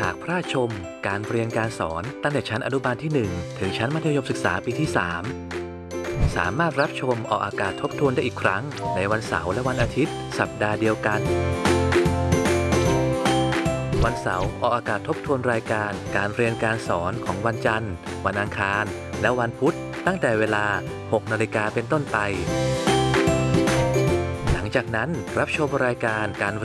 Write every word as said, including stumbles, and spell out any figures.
ากพลาดชมการเรียนการสอนตั้งแต่ชั้นอนุบาลที่หนึ่งถึงชั้นมัธยมศึกษาปีที่สามสามารถรับชมออกอากาศทบทวนได้อีกครั้งในวันเสาร์และวันอาทิตย์สัปดาห์เดียวกันวันเสาร์ออกอากาศทบทวนรายการการเรียนการสอนของวันจันทร์วันอังคารและวันพุธตั้งแต่เวลา หกนาฬิกาเป็นต้นไปหลังจากนั้นรับชมรายการการ